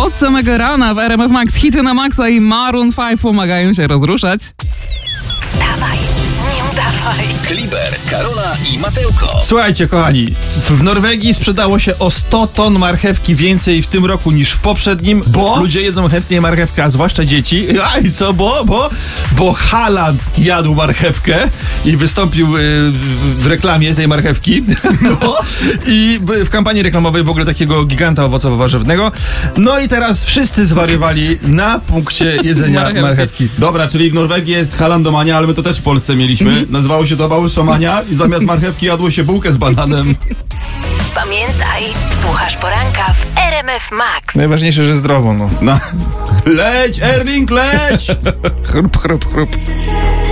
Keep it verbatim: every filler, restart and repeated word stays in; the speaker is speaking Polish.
Od samego rana w R M F Max hity na maksa i Maroon pięć pomagają się rozruszać. Wstawaj, nie udawaj. Kliber, Karola i Mateuko. Słuchajcie, kochani, w, w Norwegii sprzedało się o sto ton marchewki więcej w tym roku niż w poprzednim. Bo? Ludzie jedzą chętnie marchewkę, a zwłaszcza dzieci. A i co, bo? Bo, bo Haaland jadł marchewkę i wystąpił y, w, w reklamie tej marchewki. No. I w kampanii reklamowej w ogóle takiego giganta owocowo-warzywnego. No i teraz wszyscy zwariowali na punkcie jedzenia Marchewki. marchewki. Dobra, czyli w Norwegii jest halandomania, ale my to też w Polsce mieliśmy. Mhm. Nazywało się to bałyszomania i zamiast marchewki jadło się bułkę z bananem. Pamiętaj, słuchasz poranka w R M F Max. Najważniejsze, że zdrowo, no. No. Leć, Erling, leć! Chrup, chrup, chrup.